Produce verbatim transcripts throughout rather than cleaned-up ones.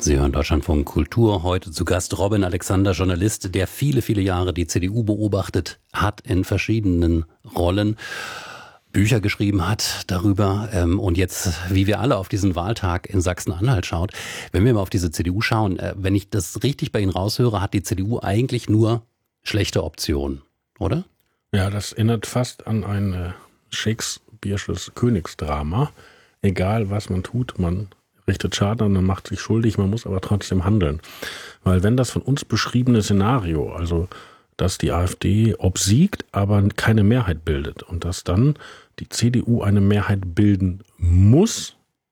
Sie hören Deutschlandfunk Kultur. Heute zu Gast Robin Alexander, Journalist, der viele, viele Jahre die C D U beobachtet hat in verschiedenen Rollen, Bücher geschrieben hat darüber und jetzt, wie wir alle auf diesen Wahltag in Sachsen-Anhalt schaut. Wenn wir mal auf diese C D U schauen, wenn ich das richtig bei Ihnen raushöre, hat die C D U eigentlich nur schlechte Optionen, oder? Ja, das erinnert fast an ein äh, Shakespeare'sches Königsdrama. Egal, was man tut, man richtet Schaden an, man macht sich schuldig, man muss aber trotzdem handeln. Weil wenn das von uns beschriebene Szenario, also dass die AfD obsiegt, aber keine Mehrheit bildet und dass dann die C D U eine Mehrheit bilden muss,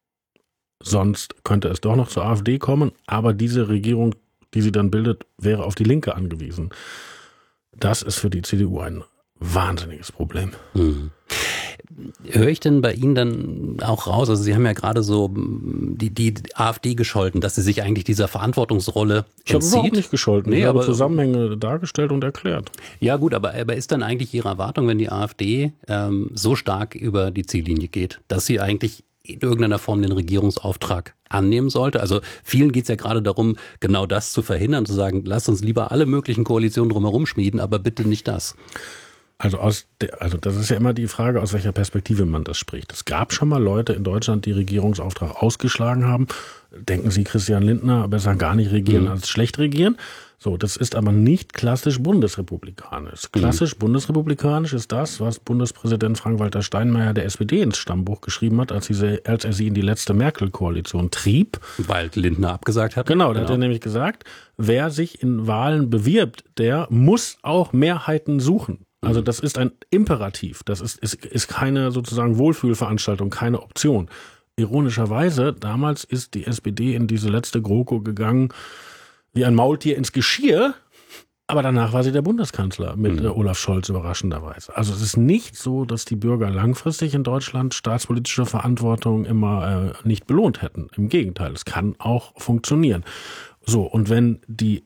sonst könnte es doch noch zur AfD kommen, aber diese Regierung, die sie dann bildet, wäre auf die Linke angewiesen. Das ist für die C D U ein wahnsinniges Problem. Hm. Höre ich denn bei Ihnen dann auch raus, also Sie haben ja gerade so die, die AfD gescholten, dass sie sich eigentlich dieser Verantwortungsrolle entzieht? Ich habe überhaupt nicht gescholten, nee, ich habe aber Zusammenhänge dargestellt und erklärt. Ja gut, aber, aber ist dann eigentlich Ihre Erwartung, wenn die AfD ähm, so stark über die Ziellinie geht, dass sie eigentlich in irgendeiner Form den Regierungsauftrag annehmen sollte? Also vielen geht es ja gerade darum, genau das zu verhindern, zu sagen, lasst uns lieber alle möglichen Koalitionen drumherum schmieden, aber bitte nicht das. Also aus der, also das ist ja immer die Frage, aus welcher Perspektive man das spricht. Es gab schon mal Leute in Deutschland, die Regierungsauftrag ausgeschlagen haben. Denken Sie, Christian Lindner, besser gar nicht regieren mhm. als schlecht regieren. So, das ist aber nicht klassisch bundesrepublikanisch. Klassisch mhm. bundesrepublikanisch ist das, was Bundespräsident Frank-Walter Steinmeier der S P D ins Stammbuch geschrieben hat, als, sie, als er sie in die letzte Merkel-Koalition trieb. Weil Lindner abgesagt hat. Genau, da genau. hat er nämlich gesagt, wer sich in Wahlen bewirbt, der muss auch Mehrheiten suchen. Also das ist ein Imperativ, das ist, ist, ist keine sozusagen Wohlfühlveranstaltung, keine Option. Ironischerweise, damals ist die S P D in diese letzte GroKo gegangen wie ein Maultier ins Geschirr, aber danach war sie der Bundeskanzler mit mhm. Olaf Scholz überraschenderweise. Also es ist nicht so, dass die Bürger langfristig in Deutschland staatspolitische Verantwortung immer äh, nicht belohnt hätten. Im Gegenteil, es kann auch funktionieren. So, und wenn die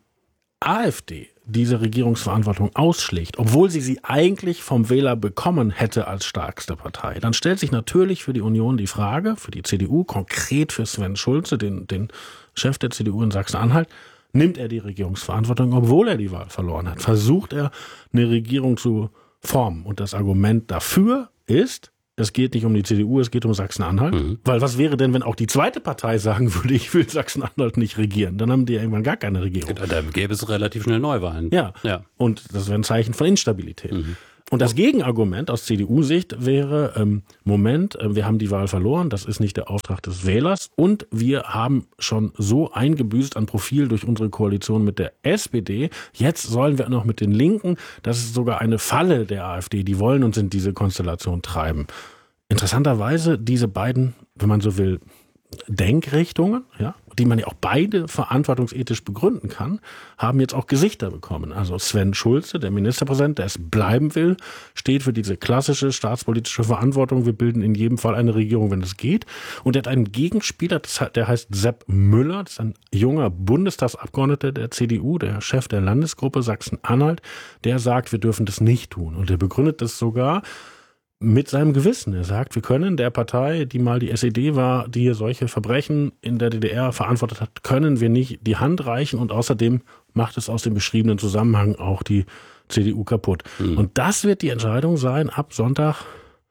AfD diese Regierungsverantwortung ausschlägt, obwohl sie sie eigentlich vom Wähler bekommen hätte als stärkste Partei, dann stellt sich natürlich für die Union die Frage, für die C D U, konkret für Sven Schulze, den, den Chef der C D U in Sachsen-Anhalt, nimmt er die Regierungsverantwortung, obwohl er die Wahl verloren hat? Versucht er, eine Regierung zu formen? Und das Argument dafür ist, es geht nicht um die C D U, es geht um Sachsen-Anhalt. Mhm. Weil was wäre denn, wenn auch die zweite Partei sagen würde, ich will Sachsen-Anhalt nicht regieren? Dann haben die ja irgendwann gar keine Regierung. Da gäbe es relativ schnell Neuwahlen. Ja, ja. Und das wäre ein Zeichen von Instabilität. Mhm. Und das Gegenargument aus C D U-Sicht wäre, ähm, Moment, äh, wir haben die Wahl verloren, das ist nicht der Auftrag des Wählers und wir haben schon so eingebüßt an Profil durch unsere Koalition mit der S P D, jetzt sollen wir noch mit den Linken, das ist sogar eine Falle der AfD, die wollen uns in diese Konstellation treiben. Interessanterweise diese beiden, wenn man so will, Denkrichtungen, ja, die man ja auch beide verantwortungsethisch begründen kann, haben jetzt auch Gesichter bekommen. Also Sven Schulze, der Ministerpräsident, der es bleiben will, steht für diese klassische staatspolitische Verantwortung. Wir bilden in jedem Fall eine Regierung, wenn es geht. Und er hat einen Gegenspieler, der heißt Sepp Müller, das ist ein junger Bundestagsabgeordneter der C D U, der Chef der Landesgruppe Sachsen-Anhalt, der sagt, wir dürfen das nicht tun. Und er begründet das sogar mit seinem Gewissen. Er sagt, wir können der Partei, die mal die S E D war, die hier solche Verbrechen in der D D R verantwortet hat, können wir nicht die Hand reichen und außerdem macht es aus dem beschriebenen Zusammenhang auch die C D U kaputt. Mhm. Und das wird die Entscheidung sein, ab Sonntag,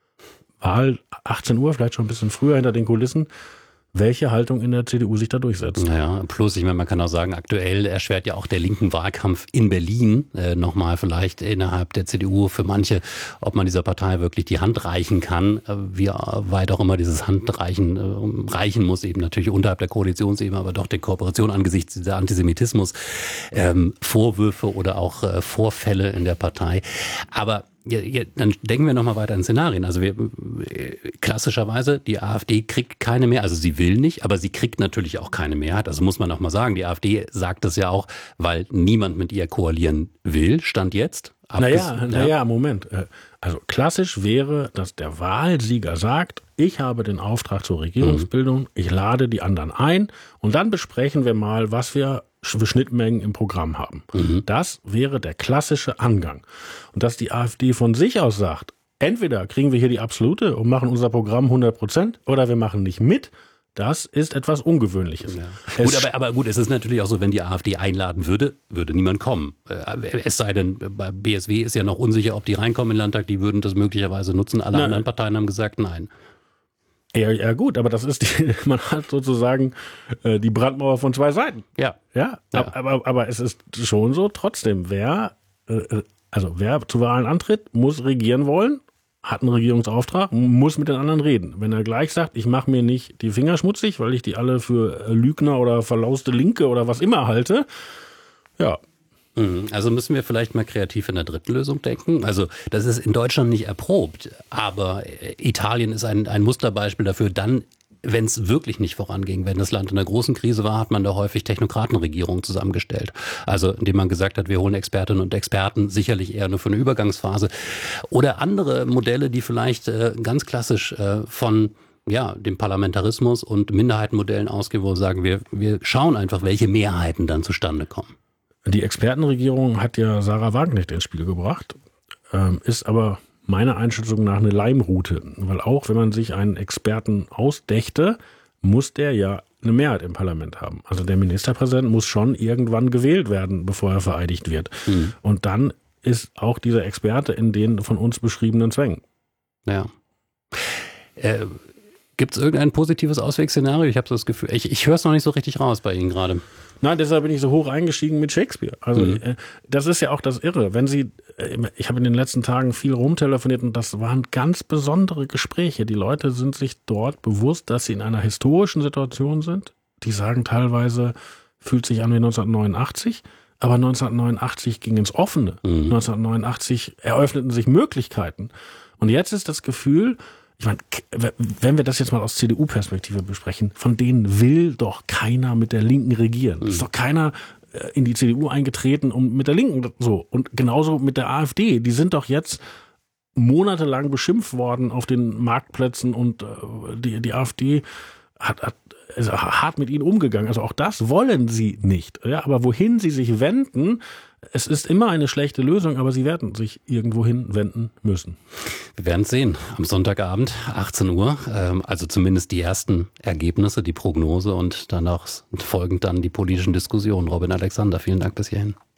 Wahl achtzehn Uhr, vielleicht schon ein bisschen früher hinter den Kulissen, welche Haltung in der C D U sich da durchsetzt. Ja, plus, ich meine, man kann auch sagen, aktuell erschwert ja auch der linken Wahlkampf in Berlin äh, nochmal vielleicht innerhalb der C D U für manche, ob man dieser Partei wirklich die Hand reichen kann, äh, wie weit auch immer dieses Handreichen äh, reichen muss, eben natürlich unterhalb der Koalitionsebene, aber doch der Kooperation angesichts dieser Antisemitismus, ähm, Vorwürfe oder auch äh, Vorfälle in der Partei. Aber Ja, ja, dann denken wir nochmal weiter in Szenarien. Also wir, klassischerweise, die AfD kriegt keine Mehrheit, also sie will nicht, aber sie kriegt natürlich auch keine Mehrheit. Also muss man auch mal sagen, die AfD sagt das ja auch, weil niemand mit ihr koalieren will, Stand jetzt. Naja, ja. naja, Moment. Also klassisch wäre, dass der Wahlsieger sagt, ich habe den Auftrag zur Regierungsbildung, mhm. ich lade die anderen ein und dann besprechen wir mal, was wir für Schnittmengen im Programm haben. Mhm. Das wäre der klassische Angang. Und dass die AfD von sich aus sagt, entweder kriegen wir hier die absolute und machen unser Programm hundert Prozent oder wir machen nicht mit, Das ist etwas Ungewöhnliches. Ja. Gut, aber, aber gut, es ist natürlich auch so, wenn die AfD einladen würde, würde niemand kommen. Es sei denn, bei B S W ist ja noch unsicher, ob die reinkommen in den Landtag, die würden das möglicherweise nutzen. Alle Na, anderen Parteien haben gesagt, nein. Ja, ja gut, aber das ist die, man hat sozusagen äh, die Brandmauer von zwei Seiten. Ja. Ja, ja. Aber, aber es ist schon so, trotzdem, wer, äh, also wer zu Wahlen antritt, muss regieren wollen, hat einen Regierungsauftrag, muss mit den anderen reden. Wenn er gleich sagt, ich mache mir nicht die Finger schmutzig, weil ich die alle für Lügner oder verlauste Linke oder was immer halte, ja. Also müssen wir vielleicht mal kreativ in der dritten Lösung denken. Also das ist in Deutschland nicht erprobt, aber Italien ist ein, ein Musterbeispiel dafür. Dann, wenn es wirklich nicht voranging, wenn das Land in einer großen Krise war, hat man da häufig Technokratenregierungen zusammengestellt. Also indem man gesagt hat, wir holen Expertinnen und Experten, sicherlich eher nur für eine Übergangsphase. Oder andere Modelle, die vielleicht äh, ganz klassisch äh, von ja, dem Parlamentarismus und Minderheitenmodellen ausgehen, wo wir sagen, wir, wir schauen einfach, welche Mehrheiten dann zustande kommen. Die Expertenregierung hat ja Sarah Wagenknecht ins Spiel gebracht, ähm, ist aber meiner Einschätzung nach eine Leimrute. Weil auch wenn man sich einen Experten ausdächte, muss der ja eine Mehrheit im Parlament haben. Also der Ministerpräsident muss schon irgendwann gewählt werden, bevor er vereidigt wird. Mhm. Und dann ist auch dieser Experte in den von uns beschriebenen Zwängen. Ja. Äh, Gibt es irgendein positives Auswegsszenario? Ich habe so das Gefühl, ich, ich höre es noch nicht so richtig raus bei Ihnen gerade. Nein, deshalb bin ich so hoch eingestiegen mit Shakespeare. Also mhm. äh, das ist ja auch das Irre. Wenn Sie, äh, ich habe in den letzten Tagen viel rumtelefoniert und das waren ganz besondere Gespräche. Die Leute sind sich dort bewusst, dass sie in einer historischen Situation sind. Die sagen teilweise, fühlt sich an wie neunzehnhundertneunundachtzig. Aber neunzehnhundertneunundachtzig ging ins Offene. Mhm. neunzehnhundertneunundachtzig eröffneten sich Möglichkeiten. Und jetzt ist das Gefühl, ich meine, wenn wir das jetzt mal aus C D U-Perspektive besprechen, von denen will doch keiner mit der Linken regieren. Mhm. Ist doch keiner in die C D U eingetreten und mit der Linken so. Und genauso mit der AfD. Die sind doch jetzt monatelang beschimpft worden auf den Marktplätzen und die, die AfD hat, hat also hart mit ihnen umgegangen. Also auch das wollen sie nicht. Ja, aber wohin sie sich wenden, es ist immer eine schlechte Lösung, aber sie werden sich irgendwohin wenden müssen. Wir werden es sehen. Am Sonntagabend, achtzehn Uhr. Also zumindest die ersten Ergebnisse, die Prognose und danach folgend dann die politischen Diskussionen. Robin Alexander, vielen Dank bis hierhin.